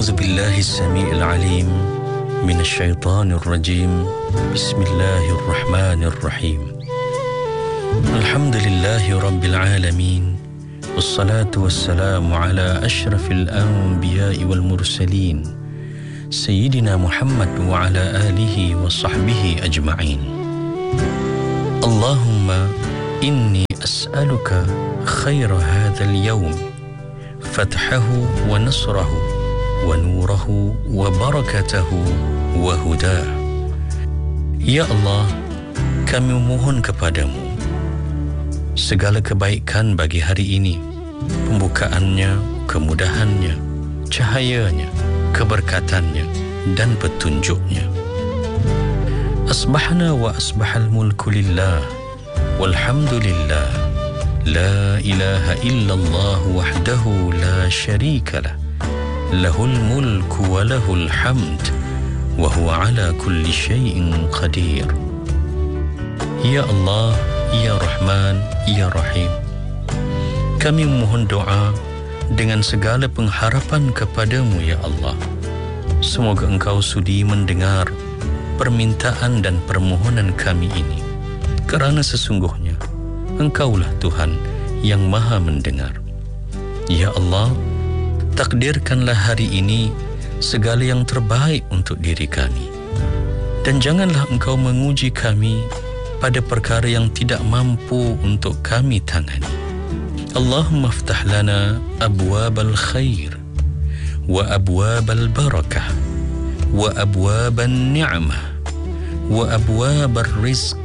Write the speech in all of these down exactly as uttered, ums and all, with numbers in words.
أعوذ بالله السميع العليم من الشيطان الرجيم بسم الله الرحمن الرحيم الحمد لله رب العالمين والصلاة والسلام على أشرف الأنبياء والمرسلين سيدنا محمد وعلى آله وصحبه أجمعين اللهم إني أسألك خير هذا اليوم فتحه ونصره ونوره وبركته وهداه. Ya Allah, kami memohon kepadamu segala kebaikan bagi hari ini, pembukaannya, kemudahannya, cahayanya, keberkatannya dan petunjuknya. Asbahna wa asbahal mulku lillah walhamdulillah la ilaha illallah wahdahu la syarika lah lahul mulku wa lahul hamd wa huwa ala kulli syai'in qadir. Ya Allah, Ya Rahman, Ya Rahim, kami memohon doa dengan segala pengharapan kepadamu ya Allah. Semoga Engkau sudi mendengar permintaan dan permohonan kami ini, kerana sesungguhnya Engkaulah Tuhan yang Maha mendengar. Ya Allah, takdirkanlah hari ini segala yang terbaik untuk diri kami, dan janganlah Engkau menguji kami pada perkara yang tidak mampu untuk kami tangani. Allahumma aftah lana abwabal khair wa abwabal barakah wa abwabal ni'mah wa abwabal rizq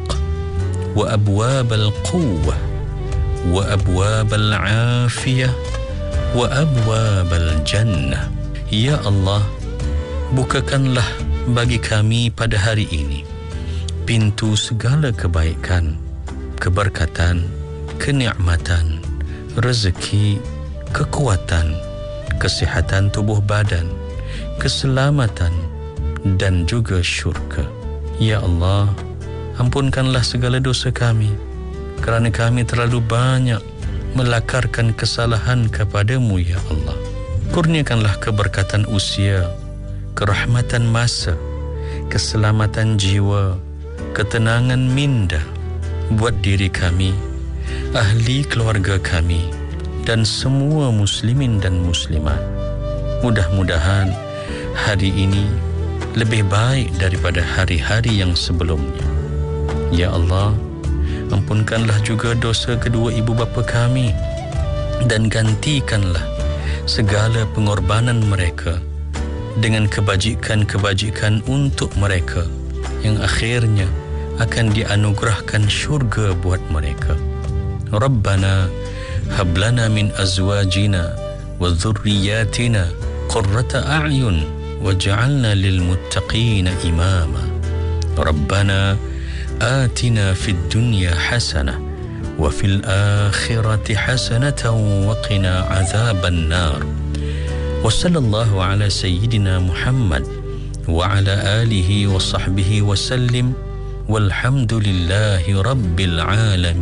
wa abwabal quwwah wa abwabal afiyah wa abwabal jannah. Ya Allah, bukakanlah bagi kami pada hari ini pintu segala kebaikan, keberkatan, kenikmatan, rezeki, kekuatan, kesihatan tubuh badan, keselamatan dan juga syurga. Ya Allah, ampunkanlah segala dosa kami, kerana kami terlalu banyak melakarkan kesalahan kepadamu ya Allah. Kurniakanlah keberkatan usia, kerahmatan masa, keselamatan jiwa, ketenangan minda buat diri kami, ahli keluarga kami dan semua muslimin dan muslimat. Mudah-mudahan hari ini lebih baik daripada hari-hari yang sebelumnya. Ya Allah, ampunkanlah juga dosa kedua ibu bapa kami dan gantikanlah segala pengorbanan mereka dengan kebajikan-kebajikan untuk mereka yang akhirnya akan dianugerahkan syurga buat mereka. Rabbana hablana min azwajina wa dhurriyyatina qurrata a'yun waj'alna lil muttaqina imama. Rabbana آتنا في الدنيا حسنة وفي الآخرة حسنة وقنا عذاب النار. وصلى الله على سيدنا محمد وعلى آله وصحبه وسلم والحمد لله رب العالمين.